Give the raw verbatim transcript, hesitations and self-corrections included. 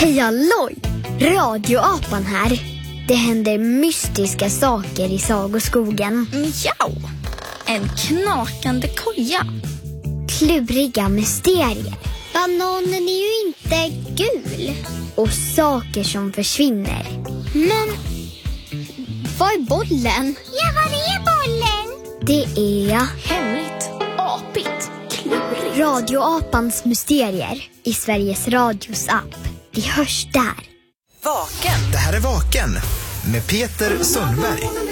Hej halloj! Radioapan här. Det händer mystiska saker i sagoskogen. Miau! En knakande koja. Kluriga mysterier. Bananen är ju inte gul. Och saker som försvinner. Men vad är bollen? Ja, vad är bollen? Det är Hemligt, apigt, klurigt. Radioapans mysterier i Sveriges Radios app. Vi hörs där. Vaken. Det här är Vaken med Peter Sundberg.